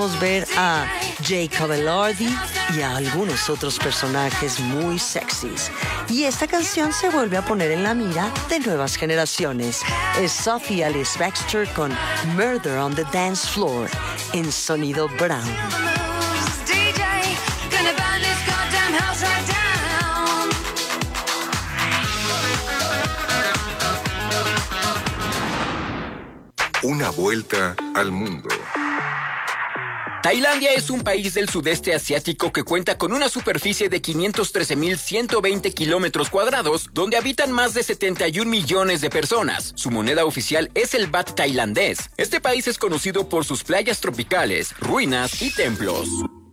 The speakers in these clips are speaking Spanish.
ver a Jacob Elordi y a algunos otros personajes muy sexys. Y esta canción se vuelve a poner en la mira de nuevas generaciones. Es Sophie Alice Baxter con Murder on the Dance Floor en Sonido Brown. Una vuelta al mundo. Tailandia es un país del sudeste asiático que cuenta con una superficie de 513.120 kilómetros cuadrados, donde habitan más de 71 millones de personas. Su moneda oficial es el baht tailandés. Este país es conocido por sus playas tropicales, ruinas y templos.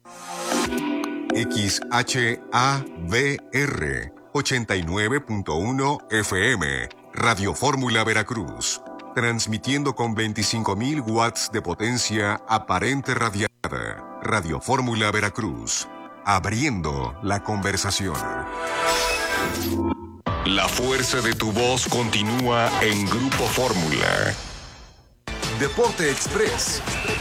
XHABR 89.1 FM, Radio Fórmula Veracruz. Transmitiendo con 25.000 watts de potencia aparente radiada. Radio Fórmula Veracruz. Abriendo la conversación. La fuerza de tu voz continúa en Grupo Fórmula. Deporte Express.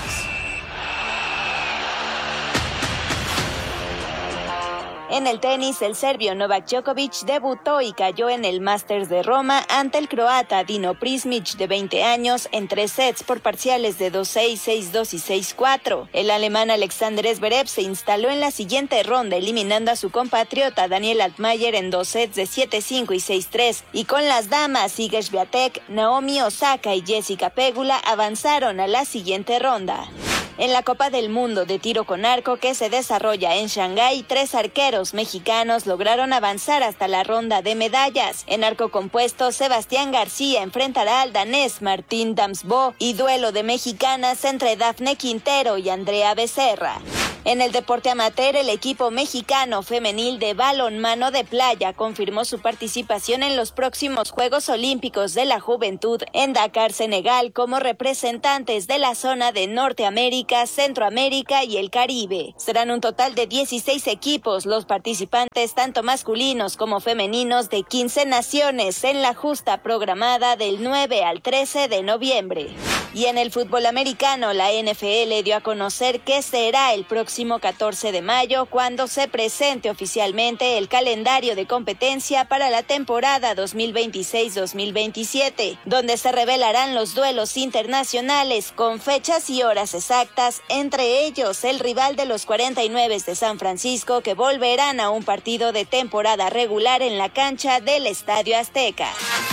En el tenis, el serbio Novak Djokovic debutó y cayó en el Masters de Roma ante el croata Dino Prismic, de 20 años, en 3 sets por parciales de 2-6, 6-2 y 6-4. El alemán Alexander Zverev se instaló en la siguiente ronda, eliminando a su compatriota Daniel Altmaier en 2 sets de 7-5 y 6-3. Y con las damas, Iga Swiatek, Naomi Osaka y Jessica Pegula avanzaron a la siguiente ronda. En la Copa del Mundo de Tiro con Arco que se desarrolla en Shanghái, 3 arqueros mexicanos lograron avanzar hasta la ronda de medallas. En arco compuesto, Sebastián García enfrentará al danés Martín Damsbo y duelo de mexicanas entre Dafne Quintero y Andrea Becerra. En el deporte amateur, el equipo mexicano femenil de balonmano de playa confirmó su participación en los próximos Juegos Olímpicos de la Juventud en Dakar, Senegal, como representantes de la zona de Norteamérica, Centroamérica y el Caribe. Serán un total de 16 equipos los participantes, tanto masculinos como femeninos, de 15 naciones en la justa programada del 9 al 13 de noviembre. Y en el fútbol americano, la NFL dio a conocer que será el próximo 14 de mayo cuando se presente oficialmente el calendario de competencia para la temporada 2026-2027, donde se revelarán los duelos internacionales con fechas y horas exactas, entre ellos el rival de los 49 de San Francisco, que volverán a un partido de temporada regular en la cancha del Estadio Azteca.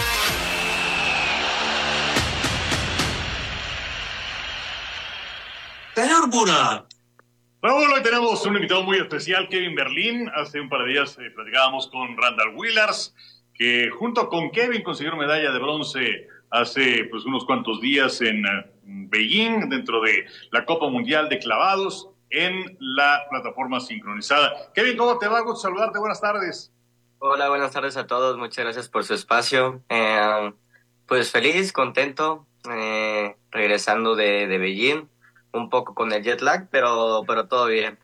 Señor Burak. Raúl, hoy tenemos un invitado muy especial, Kevin Berlín. Hace un par de días platicábamos con Randall Willars, que junto con Kevin consiguieron medalla de bronce hace unos cuantos días en Beijing, dentro de la Copa Mundial de Clavados, en la plataforma sincronizada. Kevin, ¿cómo te va? Gusto saludarte, buenas tardes. Hola, buenas tardes a todos, muchas gracias por su espacio. Pues feliz, contento, regresando de Beijing. Un poco con el jet lag, pero todo bien.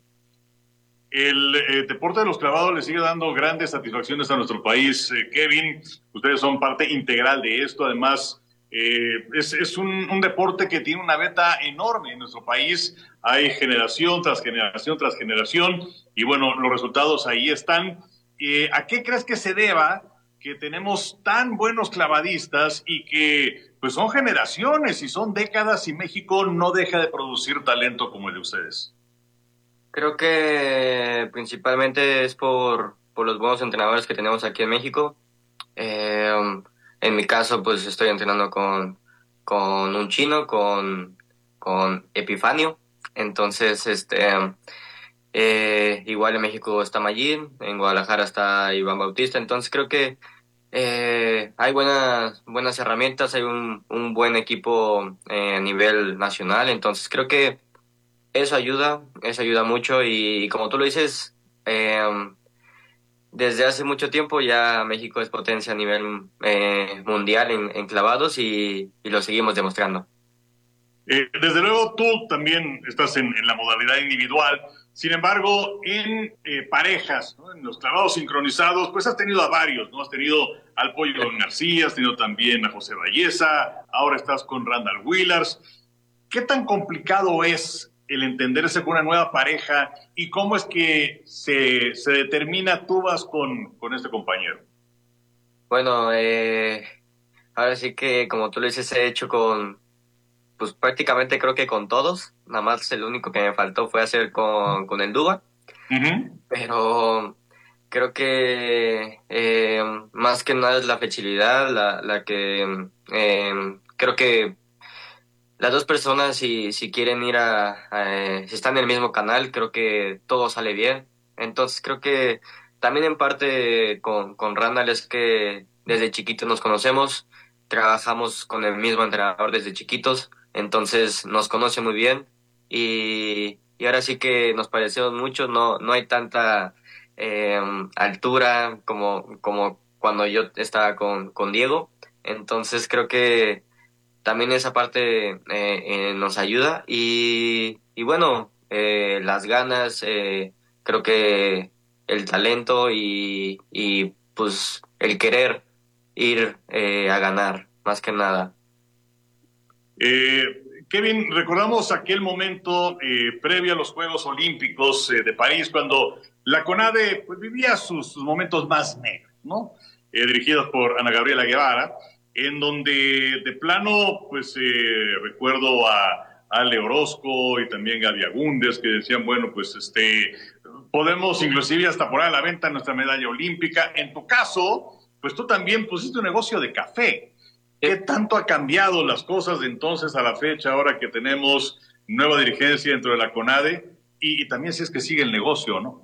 El deporte de los clavados le sigue dando grandes satisfacciones a nuestro país. Kevin, ustedes son parte integral de esto. Además, es un deporte que tiene una beta enorme en nuestro país. Hay generación tras generación tras generación. Y bueno, los resultados ahí están. ¿A qué crees que se deba que tenemos tan buenos clavadistas y que pues son generaciones y son décadas y México no deja de producir talento como el de ustedes? Creo que principalmente es por los buenos entrenadores que tenemos aquí en México. En mi caso, pues estoy entrenando con un chino, con Epifanio. Entonces, igual en México está Mayín, en Guadalajara está Iván Bautista. Entonces creo que hay buenas herramientas, hay un buen equipo a nivel nacional. Entonces creo que eso ayuda mucho y como tú lo dices, desde hace mucho tiempo ya México es potencia a nivel mundial en clavados y lo seguimos demostrando. Desde luego tú también estás en la modalidad individual. Sin embargo, en parejas, ¿no? En los clavados sincronizados, pues has tenido a varios, ¿no? Has tenido al Pollo García, has tenido también a José Valleza, ahora estás con Randall Willars. ¿Qué tan complicado es el entenderse con una nueva pareja y cómo es que se determina tú vas con este compañero? Bueno, ahora sí que como tú lo dices, he hecho pues prácticamente creo que con todos. Nada más el único que me faltó fue hacer con el Duba. Uh-huh. Pero creo que más que nada es la flexibilidad, la que creo que las dos personas si quieren ir si están en el mismo canal, creo que todo sale bien. Entonces creo que también en parte con Randall es que desde chiquitos nos conocemos, trabajamos con el mismo entrenador desde chiquitos, entonces nos conoce muy bien y ahora sí que nos parecemos mucho, no hay tanta altura como cuando yo estaba con Diego, entonces creo que también esa parte nos ayuda y bueno, las ganas, creo que el talento y pues el querer ir a ganar, más que nada. Kevin, recordamos aquel momento previo a los Juegos Olímpicos de París, cuando la CONADE pues, vivía sus momentos más negros, ¿no? Dirigidos por Ana Gabriela Guevara, en donde de plano, pues recuerdo a Ale Orozco y también Gaby Agúndez, que decían, bueno, pues podemos inclusive hasta poner a la venta nuestra medalla olímpica. En tu caso, pues tú también pusiste un negocio de café. ¿Qué tanto ha cambiado las cosas de entonces a la fecha, ahora que tenemos nueva dirigencia dentro de la CONADE? Y también si es que sigue el negocio, ¿no?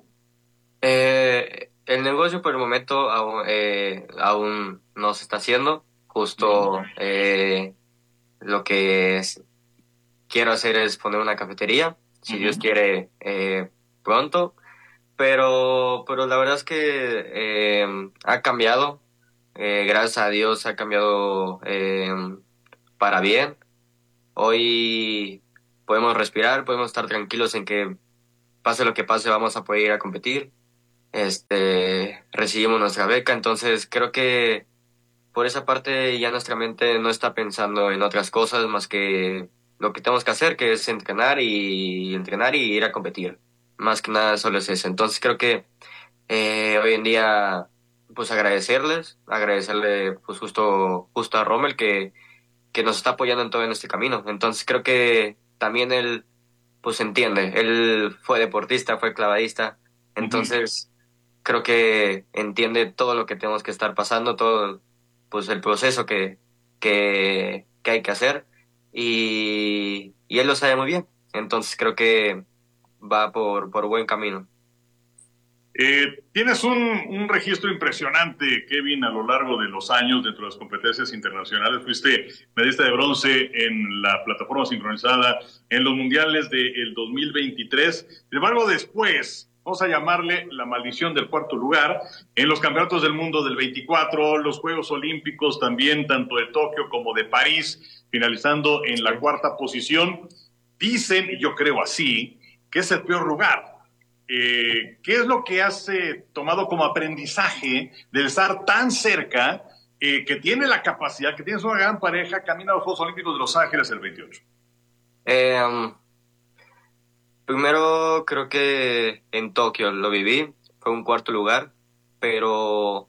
El negocio por el momento aún no se está haciendo. Justo lo que quiero hacer es poner una cafetería, si Dios quiere, pronto. Pero la verdad es que ha cambiado. Gracias a Dios ha cambiado para bien. Hoy podemos respirar, podemos estar tranquilos en que pase lo que pase vamos a poder ir a competir. Recibimos nuestra beca, entonces creo que por esa parte ya nuestra mente no está pensando en otras cosas más que lo que tenemos que hacer, que es entrenar y ir a competir. Más que nada solo es eso. Entonces creo que hoy en día pues agradecerle pues justo a Rommel que nos está apoyando en todo en este camino. Entonces creo que también él pues entiende, él fue deportista, fue clavadista, entonces creo que entiende todo lo que tenemos que estar pasando, todo pues el proceso que hay que hacer y él lo sabe muy bien, entonces creo que va por buen camino. Tienes un registro impresionante, Kevin, a lo largo de los años dentro de las competencias internacionales. Fuiste medallista de bronce en la plataforma sincronizada en los mundiales del 2023. Sin embargo, después, vamos a llamarle la maldición del cuarto lugar, en los campeonatos del mundo del 24, los Juegos Olímpicos también, tanto de Tokio como de París, finalizando en la cuarta posición. Dicen, y yo creo así, que es el peor lugar. ¿Qué es lo que has tomado como aprendizaje de estar tan cerca, que tiene la capacidad, que tienes una gran pareja, camina a los Juegos Olímpicos de Los Ángeles el 28? Primero creo que en Tokio lo viví, fue un cuarto lugar, pero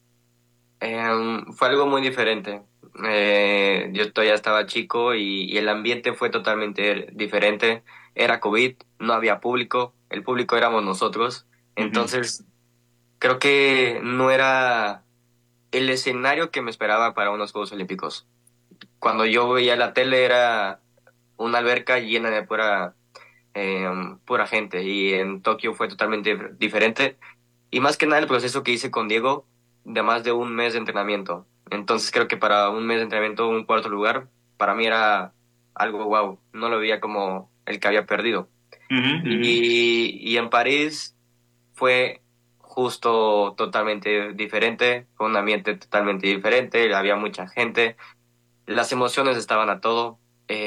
fue algo muy diferente. Yo todavía estaba chico y el ambiente fue totalmente diferente. Era COVID, no había público, el público éramos nosotros. Entonces, creo que no era el escenario que me esperaba para unos Juegos Olímpicos. Cuando yo veía la tele era una alberca llena de pura gente y en Tokio fue totalmente diferente. Y más que nada el proceso que hice con Diego de más de un mes de entrenamiento. Entonces creo que para un mes de entrenamiento, un cuarto lugar, para mí era algo wow. No lo veía como el que había perdido. Y en París fue justo totalmente diferente, fue un ambiente totalmente diferente, había mucha gente, las emociones estaban a todo.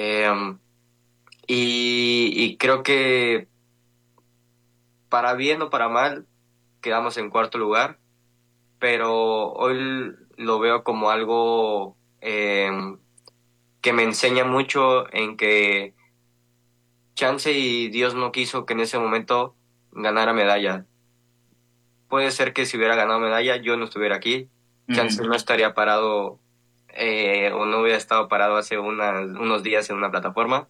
Y creo que para bien o para mal quedamos en cuarto lugar, pero hoy lo veo como algo que me enseña mucho en que chance y Dios no quiso que en ese momento ganara medalla. Puede ser que si hubiera ganado medalla yo no estuviera aquí, chance no estaría parado o no hubiera estado parado hace unos días en una plataforma.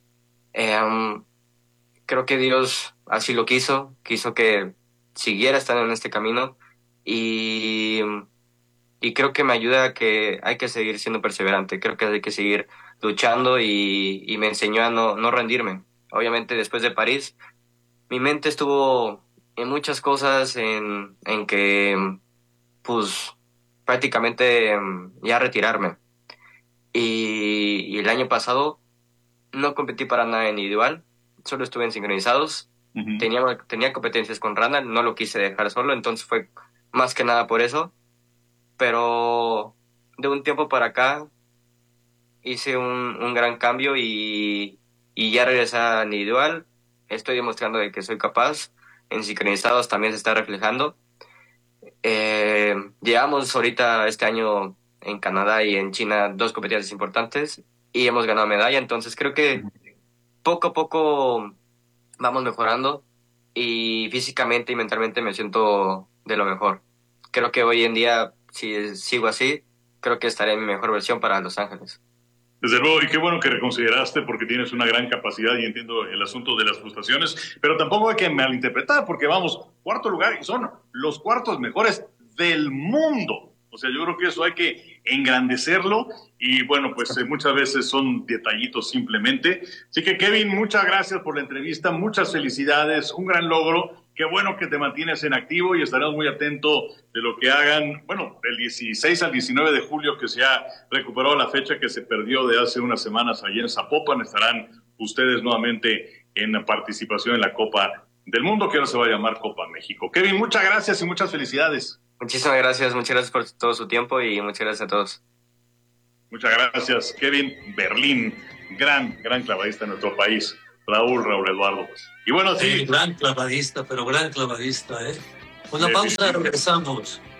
Creo que Dios así lo quiso que siguiera estando en este camino y creo que me ayuda a que hay que seguir siendo perseverante, creo que hay que seguir luchando y me enseñó a no rendirme. Obviamente después de París, mi mente estuvo en muchas cosas, en que pues prácticamente ya retirarme. Y el año pasado no competí para nada individual, solo estuve en sincronizados. Tenía competencias con Randall, no lo quise dejar solo, entonces fue más que nada por eso. Pero de un tiempo para acá hice un gran cambio y ya regresé a individual. Estoy demostrando de que soy capaz. En sincronizados también se está reflejando. Llevamos ahorita este año en Canadá y en China 2 competencias importantes y hemos ganado medalla, entonces creo que poco a poco vamos mejorando y físicamente y mentalmente me siento de lo mejor. Creo que hoy en día, si sigo así, creo que estaré en mi mejor versión para Los Ángeles. Desde luego, y qué bueno que reconsideraste porque tienes una gran capacidad y entiendo el asunto de las frustraciones, pero tampoco hay que malinterpretar porque vamos, cuarto lugar y son los cuartos mejores del mundo. O sea, yo creo que eso hay que engrandecerlo y bueno, pues muchas veces son detallitos simplemente. Así que Kevin, muchas gracias por la entrevista, muchas felicidades, un gran logro. Qué bueno que te mantienes en activo y estaremos muy atentos de lo que hagan, bueno, del 16 al 19 de julio que se ha recuperado la fecha que se perdió de hace unas semanas allí en Zapopan. Estarán ustedes nuevamente en la participación en la Copa del Mundo, que ahora se va a llamar Copa México. Kevin, muchas gracias y muchas felicidades. Muchísimas gracias, muchas gracias por todo su tiempo y muchas gracias a todos. Muchas gracias, Kevin Berlín, gran clavadista en nuestro país. Raúl Eduardo. Y bueno, sí. Gran clavadista, pero gran clavadista, ¿eh? Una pausa, regresamos.